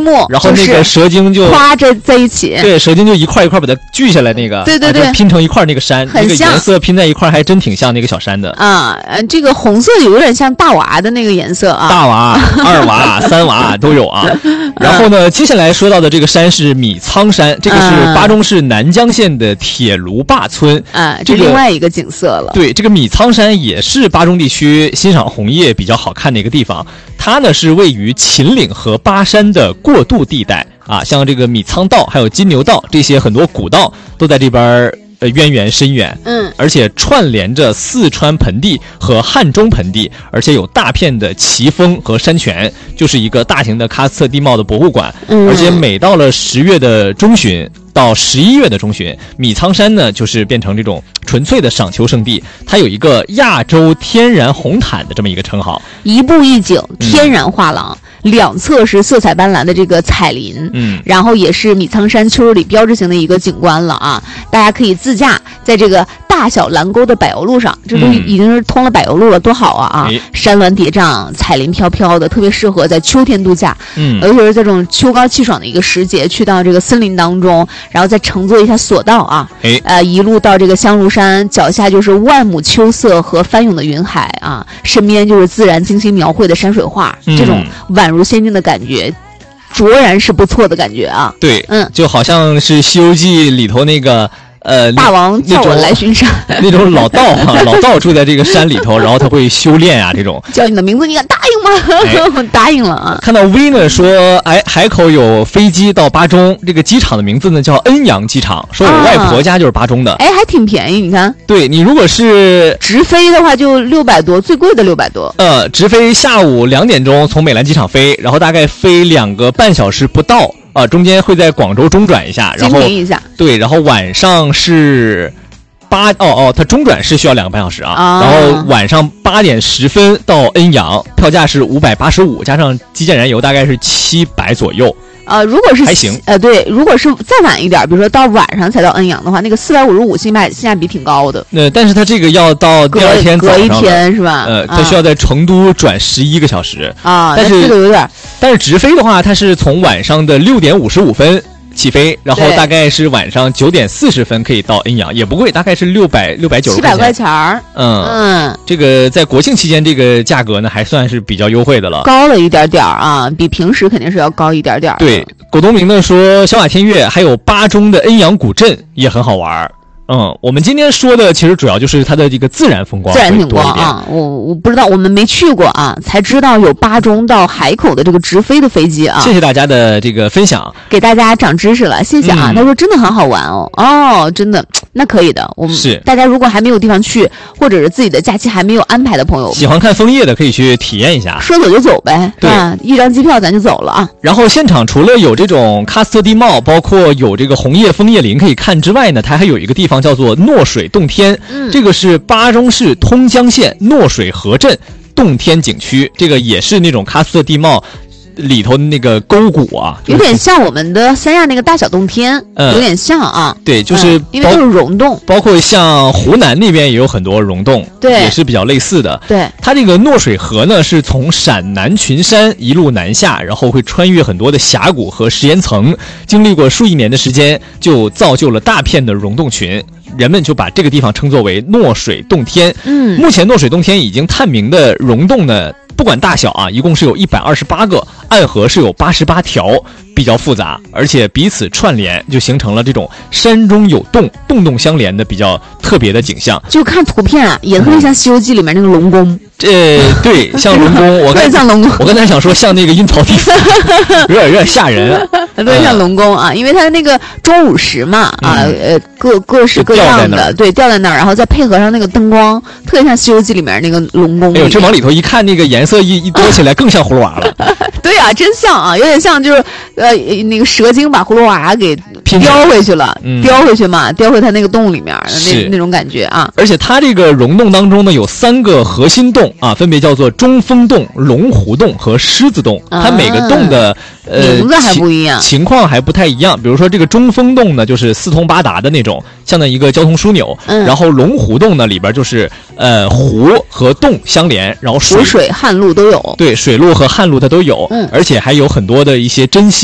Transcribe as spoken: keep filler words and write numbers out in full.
幕， 然后那个蛇精就夸着在一起， 对，蛇精就一块一块把它锯下来，那个对对对， 啊、拼成一块那个山， 很像， 那个颜色拼在一块还真挺像那个小山的啊。呃，这个红色有点像大娃的那个颜色啊， 大娃、二娃、三娃都有啊。然后呢，接下来说到的这个山是米仓山，这个是巴中市南江县的铁炉坝村啊， 这另外一个景色了。 对，这个米仓山也是巴中地区欣赏红叶比较好看的一个地方。它呢是位于秦岭和巴山的过渡地带啊，像这个米仓道还有金牛道这些很多古道都在这边呃渊源深远， 嗯， 而且串联着四川盆地和汉中盆地，而且有大片的奇峰和山泉，就是一个大型的喀斯特地貌的博物馆。 嗯， 而且每到了十月的中旬到十一月的中旬，米仓山呢就是变成这种纯粹的赏秋圣地，它有一个亚洲天然红毯的这么一个称号， 一步一景，天然画廊。嗯，两侧是色彩斑斓的这个彩林， 嗯， 然后也是米仓山秋日里标志性的一个景观了啊！大家可以自驾在这个大小蓝沟的柏油路上，这都已经是通了柏油路了，多好啊啊！ 嗯、 山峦叠嶂，彩林飘飘的，特别适合在秋天度假。 嗯， 尤其是这种秋高气爽的一个时节，去到这个森林当中，然后再乘坐一下索道啊， 哎， 呃，一路到这个香炉山脚下就是万亩秋色和翻涌的云海啊，身边就是自然精心描绘的山水画， 嗯、 这种宛如仙境的感觉。卓然是不错的感觉啊！ 对， 嗯， 就好像是《西游记》里头那个呃， 大王叫我来巡山， 那种老道啊，老道住在这个山里头，然后他会修炼啊，这种叫你的名字，你敢答应吗？我、哎、答应了啊！ 看到 V 呢说，哎，海口有飞机到巴中，这个机场的名字呢叫恩阳机场，说我外婆家就是巴中的， 哎、啊，还挺便宜，你看， 对你如果是直飞的话就六百多，最贵的六百多， 呃，直飞下午两点钟从美兰机场飞，然后大概飞两个半小时不到。啊、呃，中间会在广州中转一下，然后一下， 对，然后晚上是八哦哦，它中转是需要两个半小时啊， 啊然后晚上八点十分到恩阳，票价是五百八十五，加上基建燃油大概是七百左右。 呃，如果是还行， 呃，对，如果是再晚一点，比如说到晚上才到恩阳的话，那个四百五十五性价性价比挺高的。 呃，但是它这个要到第二天早上隔一天是吧？ 呃，它需要在成都转十一个小时啊， 但是这个有点， 但是直飞的话，它是从晚上的六点五十五分起飞，然后大概是晚上九点四十分可以到恩阳，也不贵，大概是六百六百九十七百块钱儿。 嗯嗯， 这个在国庆期间这个价格呢还算是比较优惠的了， 高了一点点啊，比平时肯定是要高一点点。 对，苟东明呢说小马天悦还有巴中的恩阳古镇也很好玩。嗯，我们今天说的其实主要就是它的这个自然风光， 自然风光啊，我我不知道，我们没去过啊，才知道有巴中到海口的这个直飞的飞机啊。 谢谢大家的这个分享， 给大家长知识了，谢谢啊。 嗯、 他说真的很好玩哦，哦，真的，那可以的。我们是大家如果还没有地方去，或者是自己的假期还没有安排的朋友， 喜欢看枫叶的可以去体验一下， 说走就走呗， 对吧？一张机票咱就走了啊。 然后现场除了有这种喀斯特地貌，包括有这个红叶枫叶林可以看之外呢，它还有一个地方叫做诺水洞天， 嗯， 这个是巴中市通江县诺水河镇洞天景区，这个也是那种喀斯特地貌里头的那个沟谷啊， 有点像我们的三亚那个大小洞天， 嗯、 有点像啊。 对，就是、 嗯、因为都是溶洞， 包括像湖南那边也有很多溶洞， 对， 也是比较类似的。 对， 它这个诺水河呢，是从陕南群山一路南下，然后会穿越很多的峡谷和石岩层，经历过数亿年的时间，就造就了大片的溶洞群。人们就把这个地方称作为诺水洞天。 嗯， 目前诺水洞天已经探明的溶洞呢，不管大小啊，一共是有一百二十八个，暗河是有八十八条，比较复杂，而且彼此串联，就形成了这种山中有洞，洞洞相连的比较特别的景象。 就看图片啊，也特别像《西游记》里面那个龙宫。 这、呃、对，像龙宫，我刚像龙宫， 我刚才想说像那个阴曹地府，有点有点吓人， 特别像龙宫啊，因为它那个钟乳石嘛，啊，呃，各各式各样的，对，吊在那儿，然后再配合上那个灯光，特别像《西游记》里面那个龙宫。 哎呦，这往里头一看，那个颜色一一多起来，更像葫芦娃了。 对啊，真像啊，有点像就是呃那个蛇精把葫芦娃给叼回去了， 嗯、 叼回去嘛，叼回它那个洞里面那那种感觉啊。 而且它这个溶洞当中呢，有三个核心洞啊，分别叫做中峰洞、龙湖洞和狮子洞。它每个洞的、啊、呃名字还不一样， 情况还不太一样。比如说这个中峰洞呢，就是四通八达的那种，像那一个交通枢纽。 嗯、 然后龙湖洞呢，里边就是呃湖和洞相连，然后水湖水旱路都有。 对，水路和旱路它都有。 嗯， 而且还有很多的一些珍稀